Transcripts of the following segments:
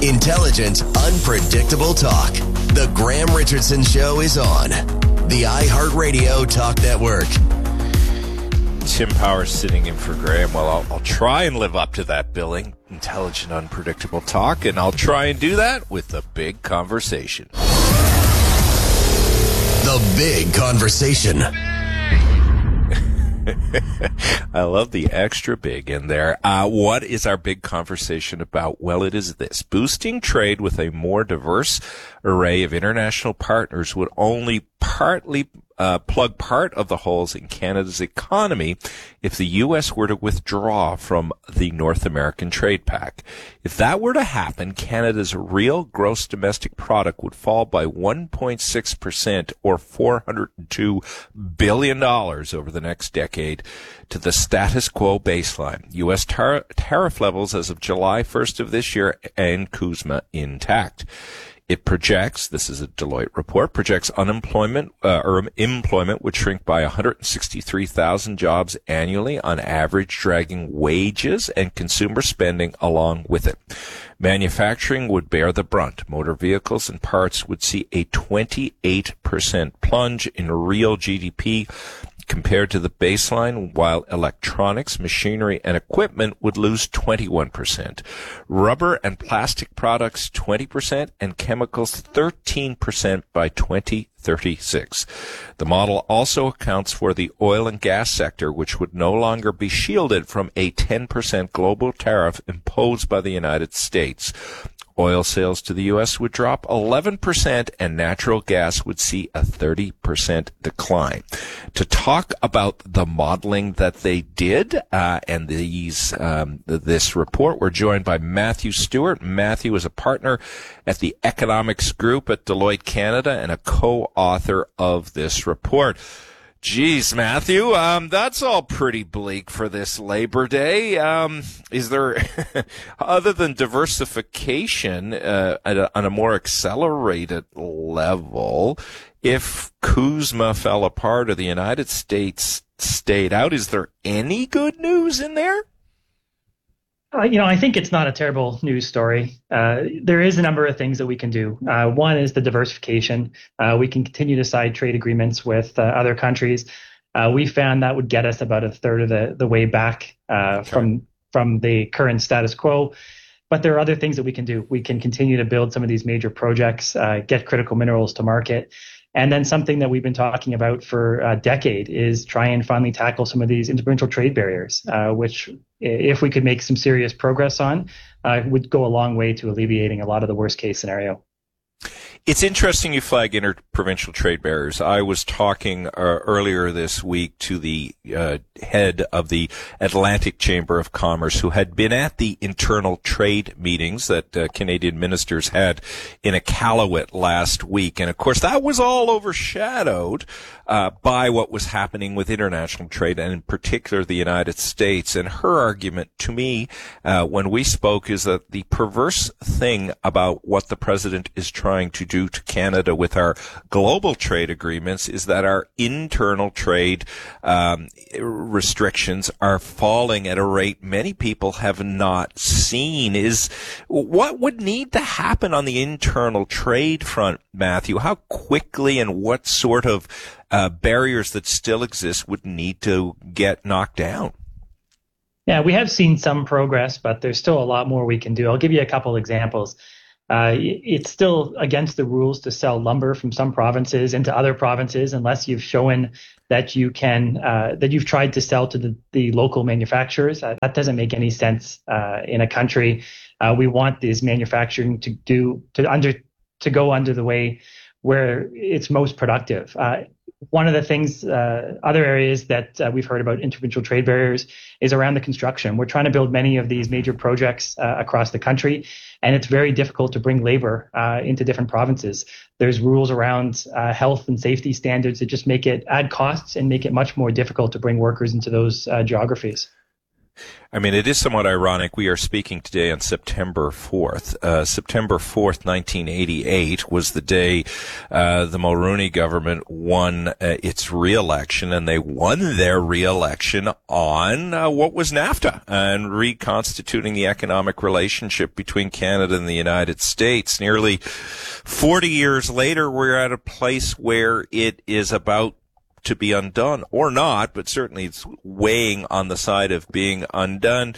Intelligent, unpredictable talk. The Graham Richardson Show is on the iHeartRadio Talk Network. Tim Powers sitting in for Graham. Well, I'll try and live up to that billing. Intelligent, unpredictable talk, and I'll try and do that with the big conversation. The big conversation. I love the extra big in there. What is our big conversation about? Well, it is this. Boosting trade with a more diverse array of international partners would only partly plug part of the holes in Canada's economy if the U.S. were to withdraw from the North American Trade Pact. If that were to happen, Canada's real gross domestic product would fall by 1.6% or $402 billion over the next decade to the status quo baseline. U.S. tariff levels as of July 1st of this year and CUSMA intact. It projects, this is a Deloitte report, projects unemployment or employment would shrink by 163,000 jobs annually on average, dragging wages and consumer spending along with it. Manufacturing would bear the brunt. Motor vehicles and parts would see a 28% plunge in real GDP compared to the baseline, while electronics, machinery, and equipment would lose 21%. Rubber and plastic products 20%, and chemicals 13% by 2036. The model also accounts for the oil and gas sector, which would no longer be shielded from a 10% global tariff imposed by the United States. Oil sales to the U.S. would drop 11%, and natural gas would see a 30% decline. To talk about the modeling that they did and this report, we're joined by Matthew Stewart. Matthew is a partner at the Economics Group at Deloitte Canada and a co-author of this report. Geez, Matthew, that's all pretty bleak for this Labor Day. Is there, other than diversification on a more accelerated level, if CUSMA fell apart or the United States stayed out, is there any good news in there? I think it's not a terrible news story. There is a number of things that we can do. One is the diversification. We can continue to sign trade agreements with other countries. We found that would get us about a third of the way back from the current status quo. But there are other things that we can do. We can continue to build some of these major projects, get critical minerals to market. And then something that we've been talking about for a decade is try and finally tackle some of these interprovincial trade barriers, which if we could make some serious progress on, would go a long way to alleviating a lot of the worst case scenario. It's interesting you flag interprovincial trade barriers. I was talking earlier this week to the head of the Atlantic Chamber of Commerce, who had been at the internal trade meetings that Canadian ministers had in Iqaluit last week. And of course, that was all overshadowed by what was happening with international trade, and in particular the United States. And her argument to me when we spoke is that the perverse thing about what the president is trying to do to Canada with our global trade agreements is that our internal trade restrictions are falling at a rate many people have not seen. Is what would need to happen on the internal trade front, Matthew? How quickly and what sort of barriers that still exist would need to get knocked down? Yeah, we have seen some progress, but there's still a lot more we can do. I'll give you a couple examples. It's still against the rules to sell lumber from some provinces into other provinces unless you've shown that you can that you've tried to sell to the local manufacturers. That doesn't make any sense in a country. We want this manufacturing to go under the way where it's most productive. One of the things, other areas that we've heard about interprovincial trade barriers is around the construction. We're trying to build many of these major projects across the country, and it's very difficult to bring labor into different provinces. There's rules around health and safety standards that just add costs and make it much more difficult to bring workers into those geographies. I mean, it is somewhat ironic. We are speaking today on September 4th. September 4th, 1988 was the day the Mulroney government won its re-election, and they won their re-election on what was NAFTA and reconstituting the economic relationship between Canada and the United States. Nearly 40 years later, we're at a place where it is about to be undone, or not, but certainly it's weighing on the side of being undone.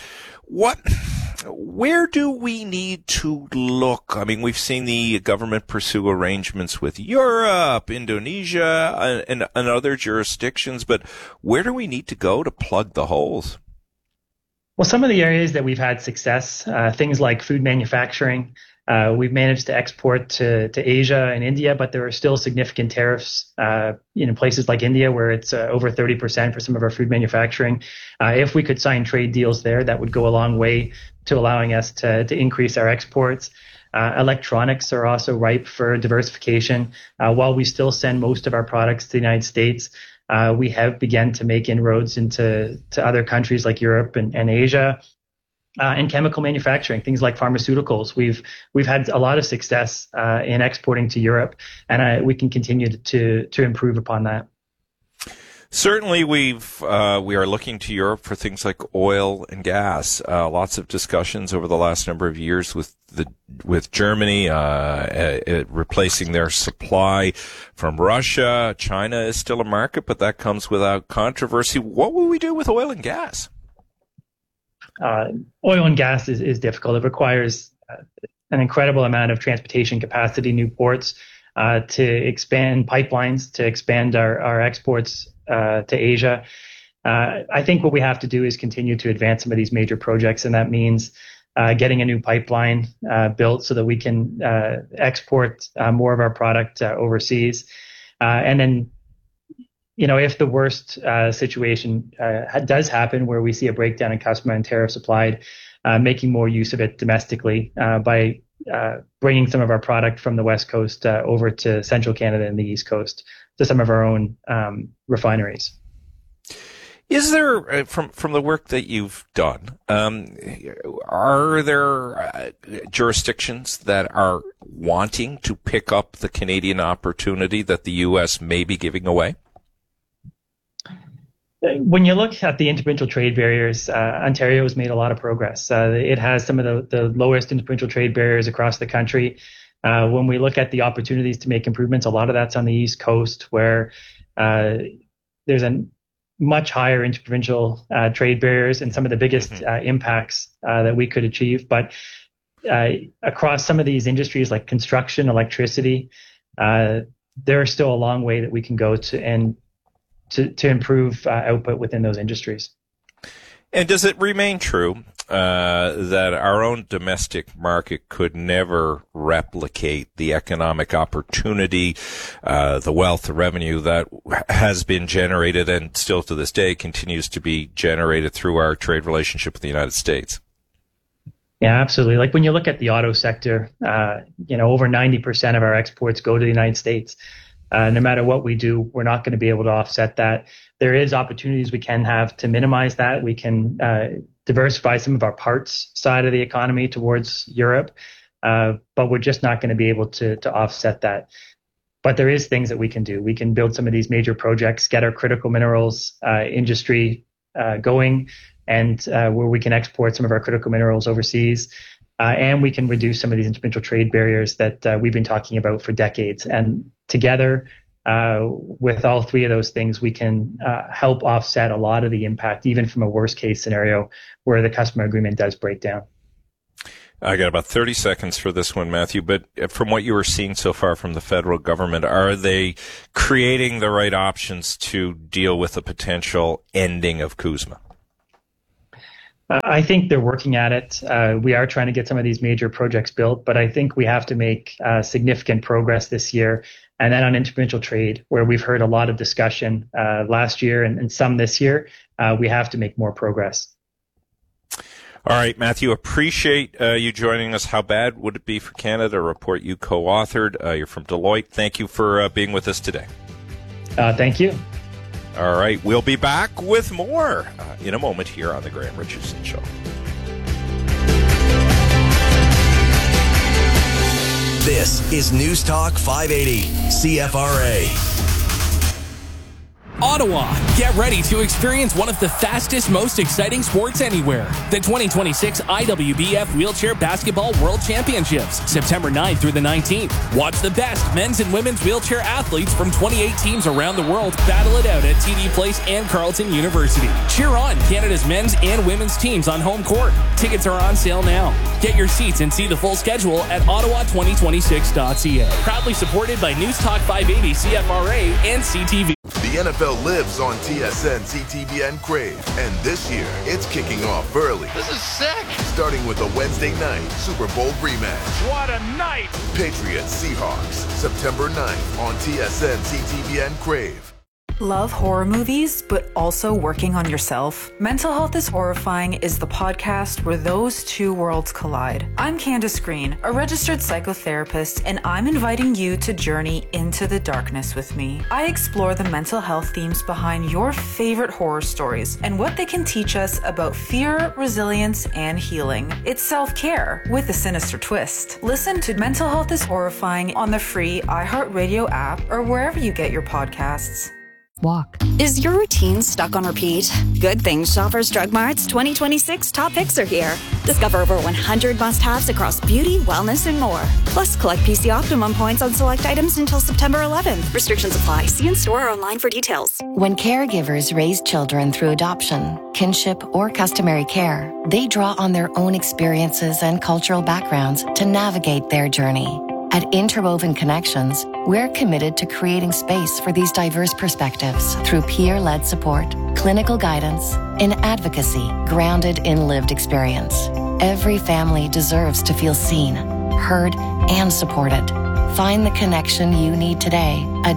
Where do we need to look? I mean, we've seen the government pursue arrangements with Europe, Indonesia, and other jurisdictions, but where do we need to go to plug the holes? Well, some of the areas that we've had success, things like food manufacturing, we've managed to export to Asia and India, but there are still significant tariffs in places like India where it's over 30% for some of our food manufacturing. If we could sign trade deals there, that would go a long way to allowing us to increase our exports. Electronics are also ripe for diversification. While we still send most of our products to the United States, we have begun to make inroads into other countries like Europe and Asia. And chemical manufacturing, things like pharmaceuticals. We've had a lot of success in exporting to Europe, and we can continue to improve upon that. Certainly, we are looking to Europe for things like oil and gas. Lots of discussions over the last number of years with Germany replacing their supply from Russia. China is still a market, but that comes without controversy. What will we do with oil and gas? Oil and gas is difficult. It requires an incredible amount of transportation capacity, new ports, to expand pipelines, to expand our exports to Asia. I think what we have to do is continue to advance some of these major projects, and that means getting a new pipeline built so that we can export more of our product overseas. And then, if the worst situation does happen where we see a breakdown in customer and tariffs applied, making more use of it domestically by bringing some of our product from the West Coast over to Central Canada and the East Coast to some of our own refineries. Is there, from the work that you've done, are there jurisdictions that are wanting to pick up the Canadian opportunity that the U.S. may be giving away? When you look at the interprovincial trade barriers, Ontario has made a lot of progress. It has some of the lowest interprovincial trade barriers across the country. When we look at the opportunities to make improvements, a lot of that's on the East Coast, where there's a much higher interprovincial trade barriers and some of the biggest impacts that we could achieve. But across some of these industries like construction, electricity, there's still a long way that we can go to improve output within those industries. And does it remain true that our own domestic market could never replicate the economic opportunity, the wealth, the revenue that has been generated and still to this day continues to be generated through our trade relationship with the United States? Yeah, absolutely. Like when you look at the auto sector, over 90% of our exports go to the United States. No matter what we do, we're not going to be able to offset that. There is opportunities we can have to minimize that. We can diversify some of our parts side of the economy towards Europe, but we're just not going to be able to offset that. But there is things that we can do. We can build some of these major projects, get our critical minerals industry going, and where we can export some of our critical minerals overseas. And we can reduce some of these interprovincial trade barriers that we've been talking about for decades. And together, with all three of those things, we can help offset a lot of the impact, even from a worst case scenario where the customer agreement does break down. I got about 30 seconds for this one, Matthew, but from what you were seeing so far from the federal government, are they creating the right options to deal with the potential ending of CUSMA? I think they're working at it. We are trying to get some of these major projects built, but I think we have to make significant progress this year. And then on interprovincial trade, where we've heard a lot of discussion last year and some this year, we have to make more progress. All right, Matthew, appreciate you joining us. How bad would it be for Canada? A report you co-authored. You're from Deloitte. Thank you for being with us today. Thank you. All right, we'll be back with more in a moment here on the Graham Richardson Show. This is News Talk 580, CFRA. Ottawa, get ready to experience one of the fastest, most exciting sports anywhere. The 2026 IWBF Wheelchair Basketball World Championships, September 9th through the 19th. Watch the best men's and women's wheelchair athletes from 28 teams around the world battle it out at TD Place and Carleton University. Cheer on Canada's men's and women's teams on home court. Tickets are on sale now. Get your seats and see the full schedule at ottawa2026.ca. Proudly supported by News Talk 580, CFRA, and CTV. The NFL lives on TSN, CTV, Crave. And this year, it's kicking off early. This is sick! Starting with a Wednesday night Super Bowl rematch. What a night! Patriots Seahawks, September 9th on TSN, CTV, Crave. Love horror movies, but also working on yourself? Mental Health is Horrifying is the podcast where those two worlds collide. I'm Candace Green, a registered psychotherapist, and I'm inviting you to journey into the darkness with me. I explore the mental health themes behind your favorite horror stories and what they can teach us about fear, resilience, and healing. It's self-care with a sinister twist. Listen to Mental Health is Horrifying on the free iHeartRadio app or wherever you get your podcasts. Walk. Is your routine stuck on repeat? Good things Shoppers Drug Mart's 2026 top picks are here. Discover over 100 must-haves across beauty, wellness, and more. Plus, collect PC Optimum points on select items until September 11th. Restrictions apply. See in-store or online for details. When caregivers raise children through adoption, kinship, or customary care, they draw on their own experiences and cultural backgrounds to navigate their journey. At Interwoven Connections, we're committed to creating space for these diverse perspectives through peer-led support, clinical guidance, and advocacy grounded in lived experience. Every family deserves to feel seen, heard, and supported. Find the connection you need today at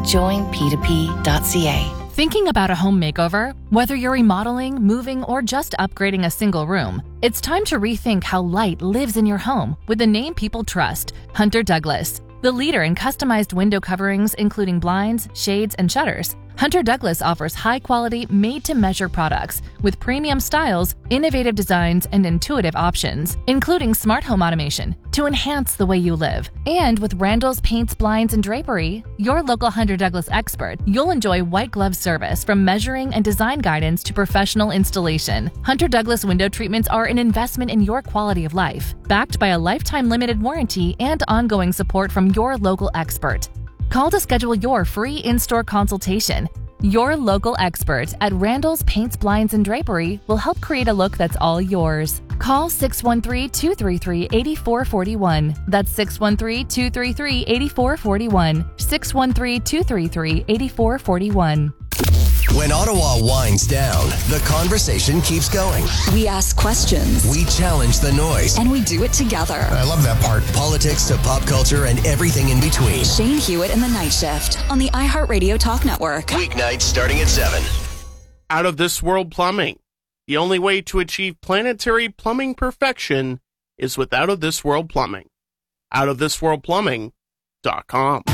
joinp2p.ca. Thinking about a home makeover? Whether you're remodeling, moving, or just upgrading a single room, it's time to rethink how light lives in your home with the name people trust, Hunter Douglas. The leader in customized window coverings, including blinds, shades, and shutters, Hunter Douglas offers high-quality, made-to-measure products with premium styles, innovative designs, and intuitive options, including smart home automation to enhance the way you live. And with Randall's Paints, Blinds, and Drapery, your local Hunter Douglas expert, you'll enjoy white glove service from measuring and design guidance to professional installation. Hunter Douglas window treatments are an investment in your quality of life, backed by a lifetime limited warranty and ongoing support from your local expert. Call to schedule your free in-store consultation. Your local expert at Randall's Paints, Blinds, and Drapery will help create a look that's all yours. Call 613-233-8441. That's 613-233-8441. 613-233-8441. When Ottawa winds down, the conversation keeps going. We ask questions. We challenge the noise. And we do it together. I love that part. Politics to pop culture and everything in between. Shane Hewitt and the Night Shift on the iHeartRadio Talk Network. Weeknights starting at 7. Out of This World Plumbing. The only way to achieve planetary plumbing perfection is with Out of This World Plumbing. OutofThisWorldPlumbing.com.